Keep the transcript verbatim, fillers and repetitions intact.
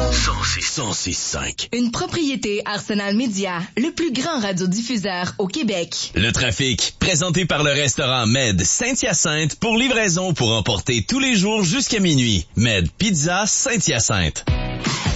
cent six cinq. Une propriété Arsenal Media, le plus grand radiodiffuseur au Québec. Le trafic, présenté par le restaurant Med Saint-Hyacinthe pour livraison pour emporter tous les jours jusqu'à minuit. Med Pizza Saint-Hyacinthe.